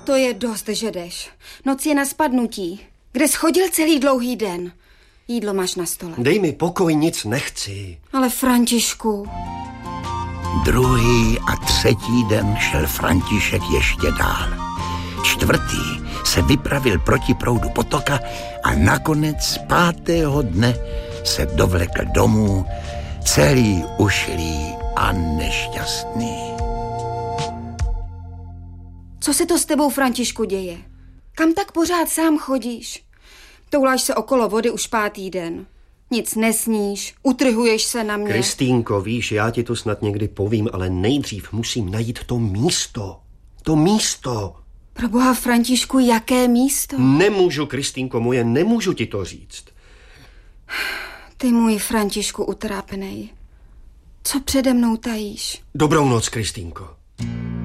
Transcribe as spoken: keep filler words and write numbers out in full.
To je dost, že jdeš. Noc je na spadnutí. Kde schodil celý dlouhý den? Jídlo máš na stole. Dej mi pokoj, nic nechci. Ale Františku... Druhý a třetí den šel František ještě dál. Čtvrtý se vypravil proti proudu potoka a nakonec pátého dne se dovlekl domů celý ušlý a nešťastný. Co se to s tebou, Františku, děje? Kam tak pořád sám chodíš? Touláš se okolo vody už pátý den. Nic nesníš, utrhuješ se na mě. Kristýnko, víš, já ti to snad někdy povím, ale nejdřív musím najít to místo. To místo. Proboha, Františku, jaké místo? Nemůžu, Kristýnko moje, nemůžu ti to říct. Ty můj Františku utrápenej. Co přede mnou tajíš? Dobrou noc, Kristýnko.